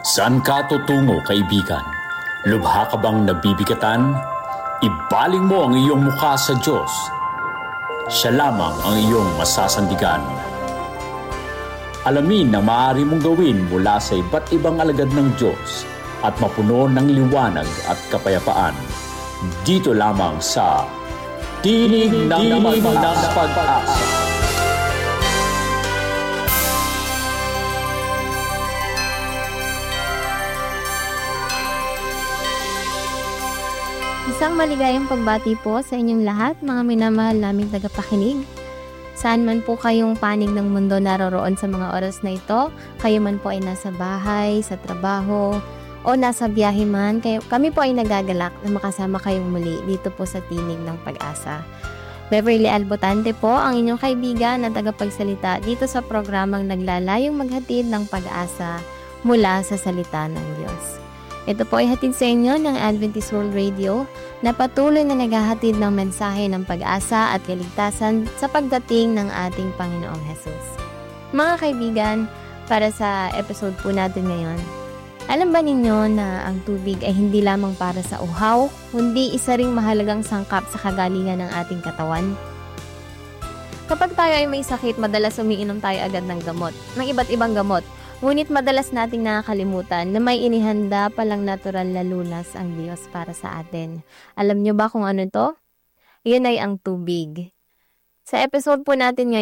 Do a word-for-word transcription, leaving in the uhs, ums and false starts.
Saan ka tutungo, kaibigan? Lubha ka bang nabibigatan? Ibaling mo ang iyong mukha sa Diyos. Siya lamang ang iyong masasandigan. Alamin ang maaari mong gawin mula sa iba't ibang alagad ng Diyos at mapuno ng liwanag at kapayapaan. Dito lamang sa Tinig ng Pag-asa. Isang maligayang pagbati po sa inyong lahat, mga minamahal naming tagapakinig. Saan man po kayong panig ng mundo naroroon sa mga oras na ito, kayo man po ay nasa bahay, sa trabaho, o nasa biyahe man, kayo, kami po ay nagagalak na makasama kayong muli dito po sa Tinig ng Pag-asa. Beverly Albotante po ang inyong kaibigan na tagapagsalita dito sa programang naglalayong maghatid ng pag-asa mula sa salita ng Diyos. Ito po ay hatid sa inyo ng Adventist World Radio na patuloy na naghahatid ng mensahe ng pag-asa at kaligtasan sa pagdating ng ating Panginoong Hesus. Mga kaibigan, para sa episode po natin ngayon, alam ba ninyo na ang tubig ay hindi lamang para sa uhaw, kundi isa ring mahalagang sangkap sa kagalingan ng ating katawan? Kapag tayo ay may sakit, madalas umiinom tayo agad ng gamot, ng iba't ibang gamot. Ngunit madalas nating nakakalimutan na may inihanda palang natural na lunas ang Diyos para sa atin. Alam nyo ba kung ano to? Yun ay ang tubig. Sa episode po natin ngayon,